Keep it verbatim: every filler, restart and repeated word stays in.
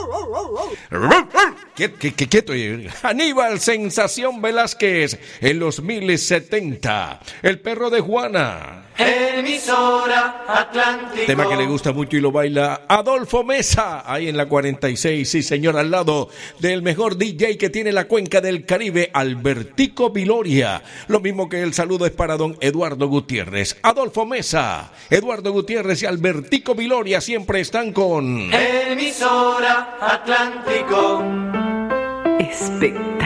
Quieto, quieto. Aníbal Sensación Velázquez en los mil setenta. El perro de Juana. Emisora Atlántico. Tema que le gusta mucho y lo baila Adolfo Mesa, ahí en la cuarenta y seis, sí señor, al lado del mejor D J que tiene la cuenca del Caribe, Albertico Viloria. Lo mismo que el saludo es para don Eduardo Gutiérrez. Adolfo Mesa, Eduardo Gutiérrez y Albertico Viloria siempre están con Emisora Atlántico. Espectacular.